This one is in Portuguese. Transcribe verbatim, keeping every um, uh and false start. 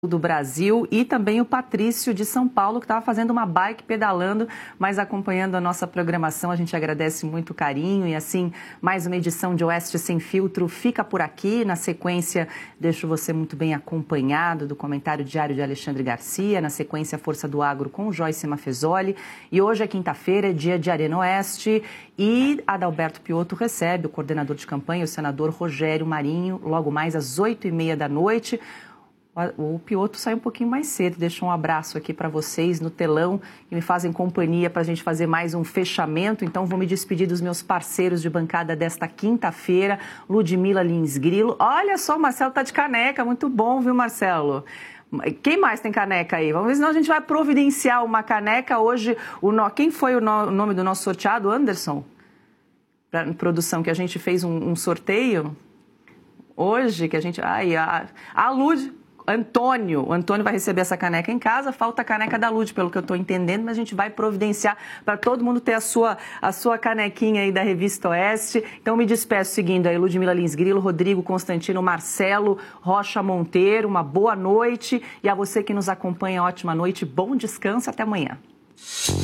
do Brasil, e também o Patrício de São Paulo, que estava fazendo uma bike pedalando, mas acompanhando a nossa programação. A gente agradece muito o carinho e assim, mais uma edição de Oeste Sem Filtro fica por aqui. Na sequência, deixo você muito bem acompanhado do comentário diário de Alexandre Garcia, na sequência Força do Agro com Joyce Mafezoli. E hoje é quinta-feira, é dia de Arena Oeste, e Adalberto Piotto recebe o coordenador de campanha, o senador Rogério Marinho, logo mais às oito e meia da noite. O Piotto sai um pouquinho mais cedo, deixa um abraço aqui para vocês no telão que me fazem companhia para a gente fazer mais um fechamento. Então vou me despedir dos meus parceiros de bancada desta quinta-feira, Ludmila Lins Grilo. Olha só, o Marcelo tá de caneca, muito bom, viu, Marcelo? Quem mais tem caneca aí? Vamos ver, senão a gente vai providenciar uma caneca hoje. O no... Quem foi o, no... o nome do nosso sorteado, Anderson? Pra produção, que a gente fez um, um sorteio hoje, que a gente... Ai, a, a Lud... Antônio, o Antônio vai receber essa caneca em casa, falta a caneca da Lud, pelo que eu estou entendendo, mas a gente vai providenciar para todo mundo ter a sua, a sua canequinha aí da Revista Oeste. Então me despeço seguindo aí Ludmila Lins Grilo, Rodrigo Constantino, Marcelo Rocha Monteiro, uma boa noite, e a você que nos acompanha, ótima noite, bom descanso, até amanhã.